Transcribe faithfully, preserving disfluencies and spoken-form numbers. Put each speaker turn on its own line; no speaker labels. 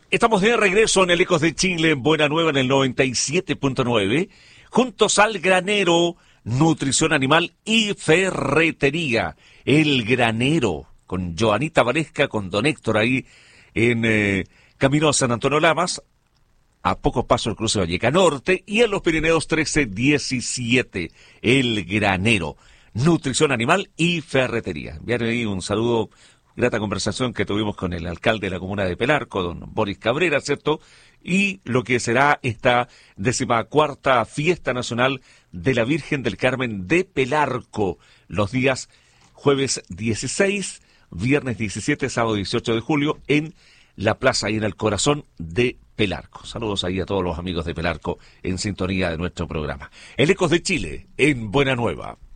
Estamos de regreso en el Ecos de Chile, en Buena Nueva, en el noventa y siete punto nueve, juntos al granero, nutrición animal y ferretería. El Granero, con Joanita Valesca, con don Héctor ahí en eh, Camino a San Antonio Lamas, a pocos pasos del cruce Valleca Norte, y en los Pirineos trece diecisiete. El Granero, nutrición animal y ferretería. Enviar ahí un saludo. Grata conversación que tuvimos con el alcalde de la comuna de Pelarco, don Boris Cabrera, ¿cierto? Y lo que será esta decimacuarta Fiesta Nacional de la Virgen del Carmen de Pelarco, los días jueves dieciséis, viernes diecisiete, sábado dieciocho de julio, en la plaza y en el corazón de Pelarco. Saludos ahí a todos los amigos de Pelarco en sintonía de nuestro programa. El Ecos de Chile, en Buena Nueva.